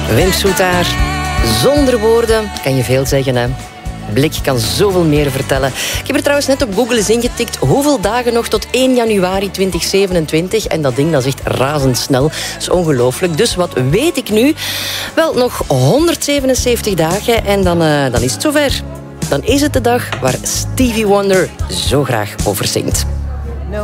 Wim Soetaar, zonder woorden kan je veel zeggen, hè. Blik kan zoveel meer vertellen. Ik heb er trouwens net op Google eens ingetikt hoeveel dagen nog tot 1 januari 2027. En dat ding dat is echt razendsnel. Dat is ongelooflijk. Dus wat weet ik nu? Wel, nog 177 dagen en dan is het zover. Dan is het de dag waar Stevie Wonder zo graag over zingt.